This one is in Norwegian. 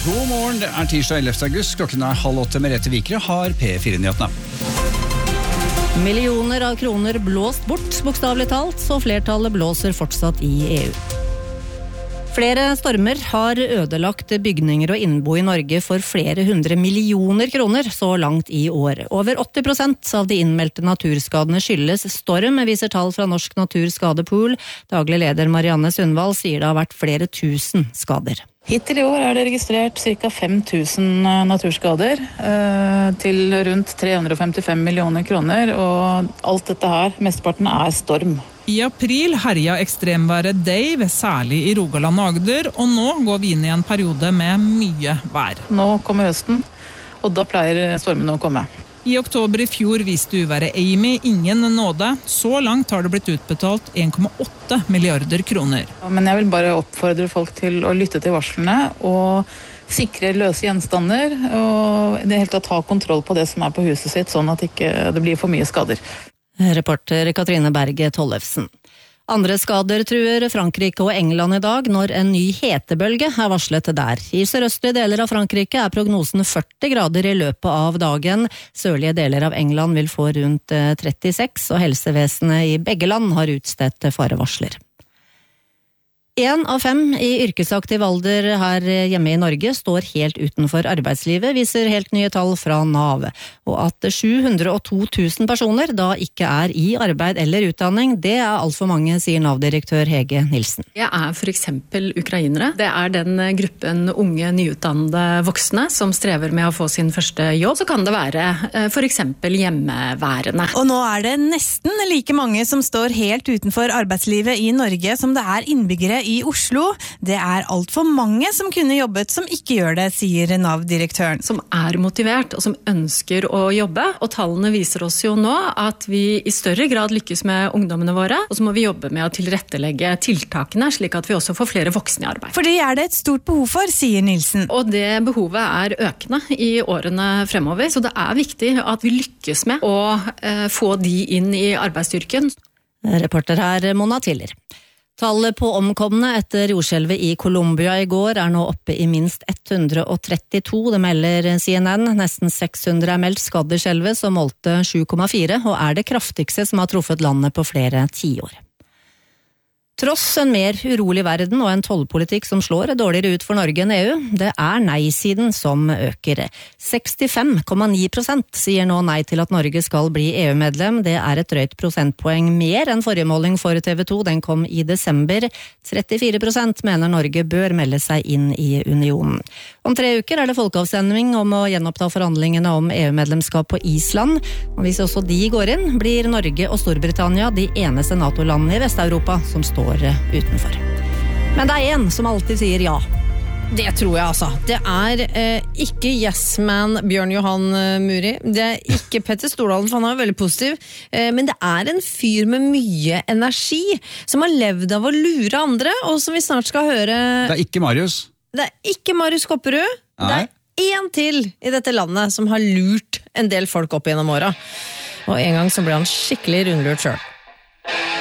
God morgen, det tirsdag 11. august. Klokken 7:30 med Rette Vikre har P4-nyhetene. Millioner av kroner blåst bort, bokstavelig talt, så flertallet blåser fortsatt i EU. Flere stormer har ødelagt bygninger og innbo i Norge for flere 100 millioner kroner så langt i år. Over 80% av de innmeldte naturskadene skyldes storm, viser tall fra Norsk Naturskadepool. Daglig leder Marianne Sundvall sier det har vært flere tusen skader. Hittil i år er det registrert ca. 5000 naturskader til rundt 355 millioner kroner, og alt dette her, mesteparten er storm. I april herja ekstremværet Dave, særlig i Rogaland og Agder, og nå går vi inn i en periode med mye vær. Nå kommer høsten, og da pleier stormene å komme. I oktober i fjor viste uværet Amy ingen nåde. Så langt har det blitt utbetalt 1,8 milliarder kroner. Men jeg vil bare oppfordre folk til å lytte til varslene og sikre løse gjenstander, og i det hele tatt ta kontroll på det som er på huset sitt, sånn at ikke det blir for mye skader. Reporter Katrine Berge Tollefsen. Andre skader truer Frankrike og England i dag når en ny hetebølge er varslet der. I sørøstlige deler av Frankrike er prognosen 40 grader i løpet av dagen. Sørlige deler av England vil få rundt 36, og helsevesenet i begge land har utstedt farevarsler. 1 av 5 i yrkesaktiv alder her hjemme i Norge står helt utenfor arbeidslivet, viser helt nye tall fra NAV. Og at 702 000 personer da ikke er i arbeid eller utdanning, det er alt for mange, sier NAV-direktør Hege Nilsen. Det er for eksempel ukrainere. Det er den gruppen unge, nyutdannede voksne som strever med å få sin første jobb. Så kan det være for eksempel hjemmeværende. Og nå er det nesten like mange som står helt utenfor arbeidslivet i Norge som det er innbyggere i Oslo. Det er alt for mange som kunne jobbet som ikke gjør det, sier NAV-direktøren. Som er motivert og som ønsker å jobbe. Og tallene viser oss jo nå at vi i større grad lykkes med ungdommene våre. Og så må vi jobbe med å tilrettelegge tiltakene, slik at vi også får flere voksne i arbeid. For det er det et stort behov for, sier Nilsen. Og det behovet er økende i årene fremover. Så det er viktig at vi lykkes med å få de inn i arbeidsstyrken. Reporter her Mona Tiller. Tallet på omkomne etter jordskjelvet i Colombia i går er nå oppe i minst 132, det melder CNN. Nesten 600 er meldt skadd i skjelvet, som målte 7,4, og er det kraftigste som har truffet landet på flere tiår. Tross en mer urolig verden og en tollpolitikk som slår dårligere ut for Norge enn EU, det er nei-siden som øker. 65,9% sier nå nei til at Norge skal bli EU-medlem. Det er et drøyt prosentpoeng mer enn forrige måling for TV 2. Den kom i desember. 34% mener Norge bør melde seg inn i unionen. Om 3 uker er det folkeavstemning om å gjenoppta forhandlingene om EU-medlemskap på Island. Og hvis også de går inn, blir Norge og Storbritannia de eneste NATO-landene i Vest-Europa som står utenfor. Men det er en som alltid sier ja. Det tror jeg altså. Det er ikke yes-man Bjørn Johan Muri. Det er ikke Petter Stordalen, for han er veldig positiv. Men det er en fyr med mye energi, som har levd av å lure andre, og som vi snart skal høre. Det er ikke Marius. Det er ikke Marius Kopperud. Nei. Det er en til i dette landet som har lurt en del folk opp gjennom åra. Og en gang så ble han skikkelig rundlurt selv.